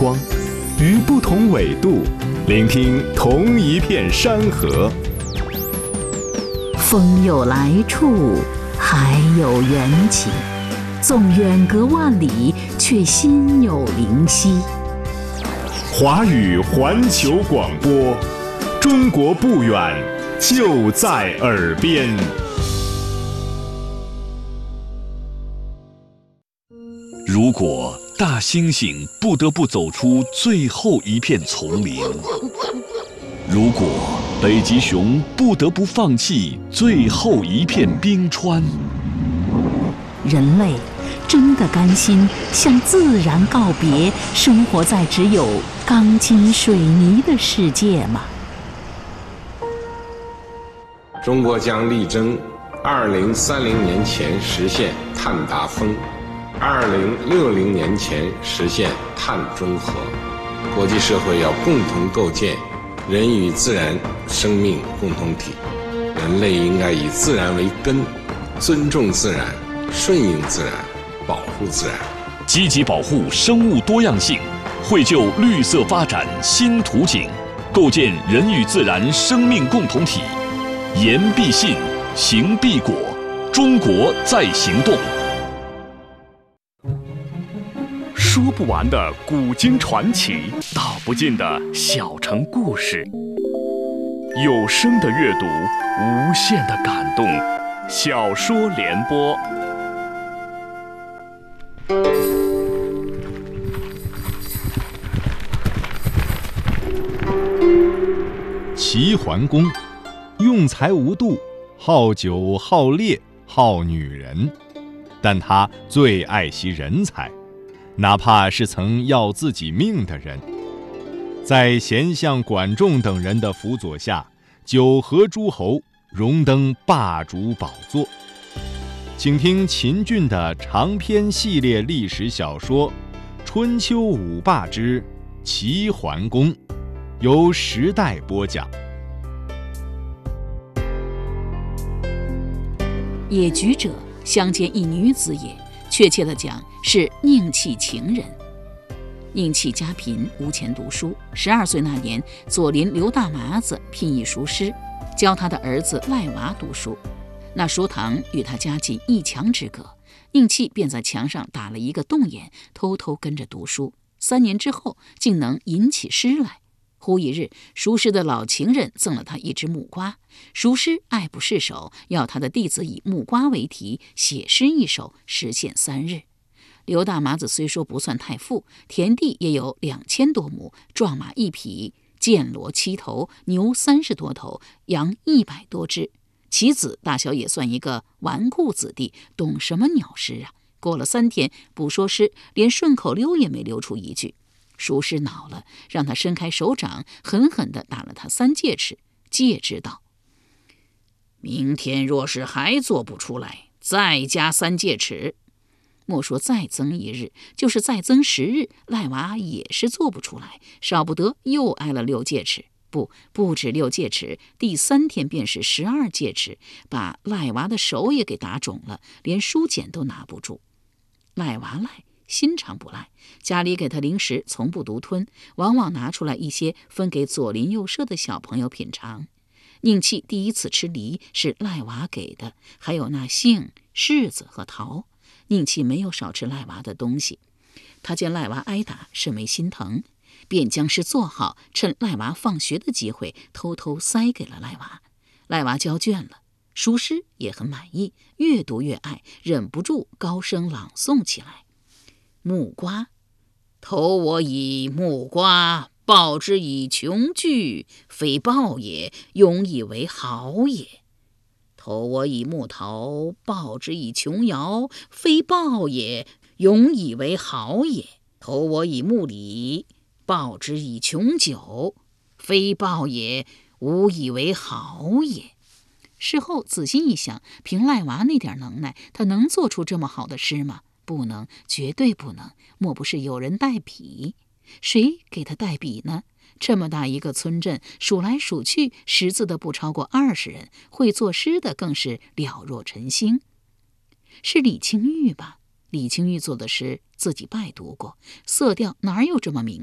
光，于不同纬度，聆听同一片山河。 风有来处，海有缘起，纵远隔万里，却心有灵犀。 华语环球广播，中国不远，就在耳边。 如果大猩猩不得不走出最后一片丛林，如果北极熊不得不放弃最后一片冰川， 人类真的甘心向自然告别，生活在只有钢筋水泥的世界吗？ 中国将力争2030年前实现碳达峰，2060年前实现碳中和。国际社会要共同构建人与自然生命共同体，人类应该以自然为根，尊重自然，顺应自然，保护自然， 积极保护生物多样性，绘就绿色发展新图景，构建人与自然生命共同体。言必信，行必果，中国在行动。 说不完的古今传奇，道不尽的小城故事。有声的阅读，无限的感动。小说联播。齐桓公用才无度，好酒好猎好女人，但他最爱惜人才，哪怕是曾要自己命的人。在贤相管仲等人的辅佐下，9合诸侯，荣登霸主宝座。请听秦俊的长篇系列历史小说《春秋五霸之齐桓公》，由时代播讲。 野菊者，相见一女子也，确切的讲是宁戚情人。宁戚家贫，无钱读书。12岁那年，左邻刘大麻子聘一塾师，教他的儿子赖娃读书。那书堂与他家仅1墙之隔，宁戚便在墙上打了一个洞眼，偷偷跟着读书。3年之后，竟能吟起诗来。忽一日，塾师的老情人赠了他一只木瓜，塾师爱不释手，要他的弟子以木瓜为题写诗一首，时限3日。刘大麻子虽说不算太富，田地也有2000多亩，壮马1匹，犍骡7头，牛30多头，羊100多只。其子大小也算一个纨绔子弟，懂什么鸟诗啊？过了3天，不说诗，连顺口溜也没溜出一句。塾师恼了，让他伸开手掌，狠狠地打了他3戒尺，戒之道：明天若是还做不出来，再加3戒尺。莫说再增1日，就是再增10日，赖娃也是做不出来，少不得又挨了6戒尺。不止6戒尺，第3天便是12戒尺，把赖娃的手也给打肿了，连书简都拿不住。赖娃赖，心肠不赖，家里给他零食从不独吞，往往拿出来一些分给左邻右舍的小朋友品尝。宁戚第一次吃梨是赖娃给的，还有那杏、柿子和桃。宁戚没有少吃赖娃的东西，他见赖娃挨打，甚为心疼，便将诗做好，趁赖娃放学的机会偷偷塞给了赖娃。赖娃交卷了，塾师也很满意，越读越爱，忍不住高声朗诵起来：木瓜，投我以木瓜，报之以琼琚，非报也，永以为好也。投我以木桃，报之以琼瑶，非报也，永以为好也。投我以木李，报之以琼酒，非报也，无以为好也。事后仔细一想，凭赖娃那点能耐，他能做出这么好的诗吗？不能，绝对不能。莫不是有人代笔？谁给他代笔呢？这么大一个村镇，数来数去，识字的不超过20人，会作诗的更是了若晨星。是李清玉吧？李清玉做的诗自己拜读过，色调哪有这么明